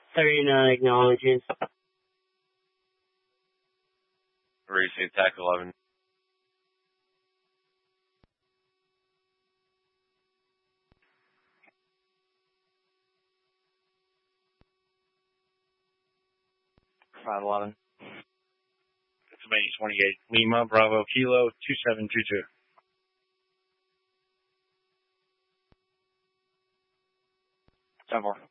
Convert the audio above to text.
39 acknowledges. Racing attack 11. Five 11. Pennsylvania 28. Lima, Bravo, Kilo, 2722. 10-4.